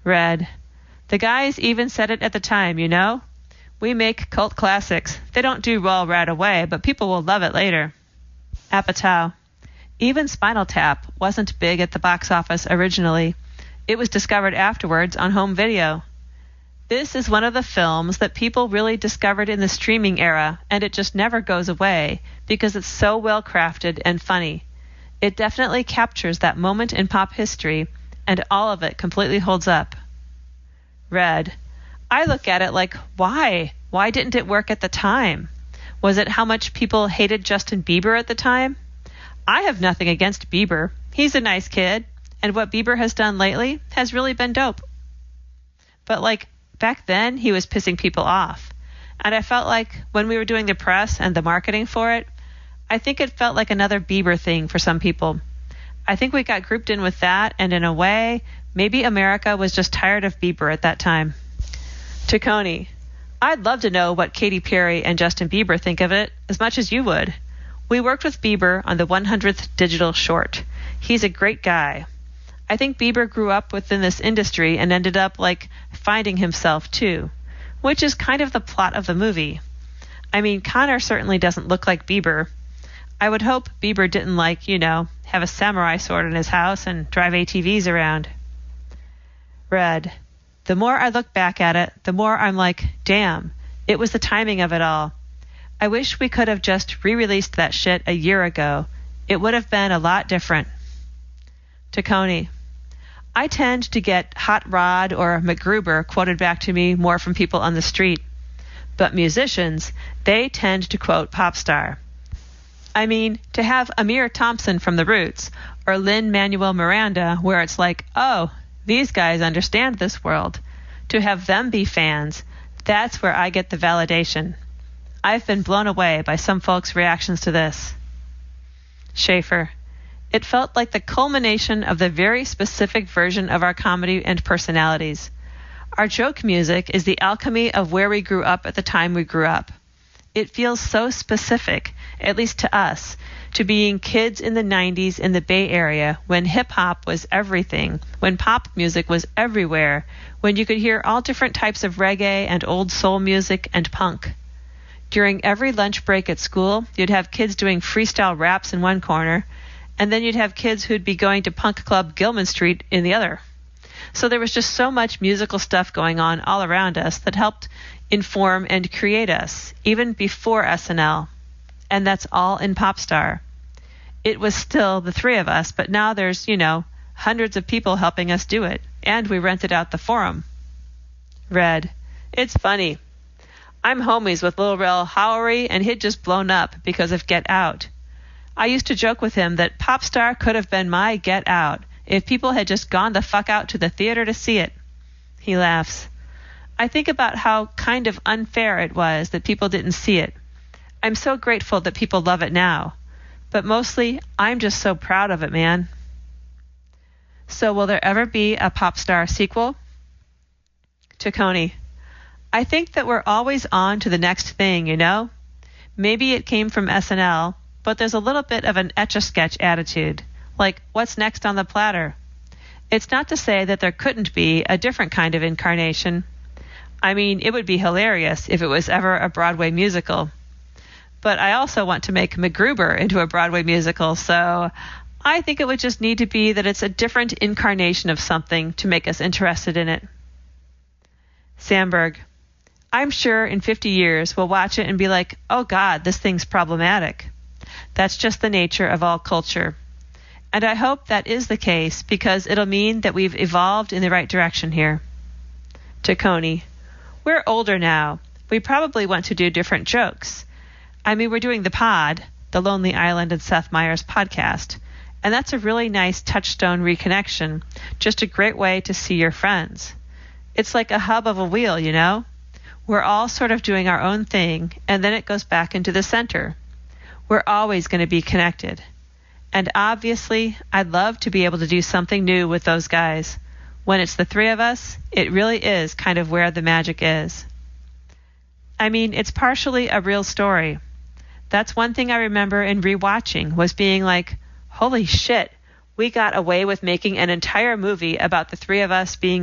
Red. The guys even said it at the time, you know? We make cult classics. They don't do well right away, but people will love it later. Apatow. Even Spinal Tap wasn't big at the box office originally. It was discovered afterwards on home video. This is one of the films that people really discovered in the streaming era, and it just never goes away because it's so well crafted and funny. It definitely captures that moment in pop history, and all of it completely holds up. Red. I look at it like, why? Why didn't it work at the time? Was it how much people hated Justin Bieber at the time? I have nothing against Bieber. He's a nice kid, and what Bieber has done lately has really been dope. But back then, he was pissing people off. And I felt like when we were doing the press and the marketing for it, I think it felt like another Bieber thing for some people. I think we got grouped in with that, and in a way, maybe America was just tired of Bieber at that time. Taccone. I'd love to know what Katy Perry and Justin Bieber think of it as much as you would. We worked with Bieber on the 100th digital short. He's a great guy. I think Bieber grew up within this industry and ended up finding himself too, which is kind of the plot of the movie. I mean, Connor certainly doesn't look like Bieber. I would hope Bieber didn't have a samurai sword in his house and drive ATVs around. Red. The more I look back at it, the more I'm like, damn, it was the timing of it all. I wish we could have just re-released that shit a year ago. It would have been a lot different. Taccone. I tend to get Hot Rod or MacGruber quoted back to me more from people on the street. But musicians, they tend to quote pop star. I mean, to have Amir Thompson from The Roots or Lin-Manuel Miranda where it's like, oh, these guys understand this world. To have them be fans, that's where I get the validation. I've been blown away by some folks' reactions to this. Schaefer. It felt like the culmination of the very specific version of our comedy and personalities. Our joke music is the alchemy of where we grew up at the time we grew up. It feels so specific, at least to us, to being kids in the 90s in the Bay Area when hip-hop was everything, when pop music was everywhere, when you could hear all different types of reggae and old soul music and punk. During every lunch break at school, you'd have kids doing freestyle raps in one corner, and then you'd have kids who'd be going to Punk Club Gilman Street in the other. So there was just so much musical stuff going on all around us that helped inform and create us, even before SNL. And that's all in Popstar. It was still the three of us, but now there's, hundreds of people helping us do it, and we rented out the Forum. Red. It's funny. I'm homies with Lil Rel Howery, and he'd just blown up because of Get Out. I used to joke with him that Popstar could have been my Get Out if people had just gone the fuck out to the theater to see it. He laughs. I think about how kind of unfair it was that people didn't see it. I'm so grateful that people love it now. But mostly, I'm just so proud of it, man. So will there ever be a Popstar sequel? Taccone. I think that we're always on to the next thing, Maybe it came from SNL, but there's a little bit of an Etch-a-Sketch attitude. Like, what's next on the platter? It's not to say that there couldn't be a different kind of incarnation. I mean, it would be hilarious if it was ever a Broadway musical. But I also want to make MacGruber into a Broadway musical, so I think it would just need to be that it's a different incarnation of something to make us interested in it. Sandberg. I'm sure in 50 years we'll watch it and be like, oh God, this thing's problematic. That's just the nature of all culture. And I hope that is the case because it'll mean that we've evolved in the right direction here. Taccone. We're older now. We probably want to do different jokes. I mean, we're doing the pod, the Lonely Island and Seth Meyers podcast, and that's a really nice touchstone reconnection, just a great way to see your friends. It's like a hub of a wheel, We're all sort of doing our own thing, and then it goes back into the center. We're always going to be connected. And obviously, I'd love to be able to do something new with those guys. When it's the three of us, it really is kind of where the magic is. I mean, it's partially a real story. That's one thing I remember in rewatching was being like, holy shit, we got away with making an entire movie about the three of us being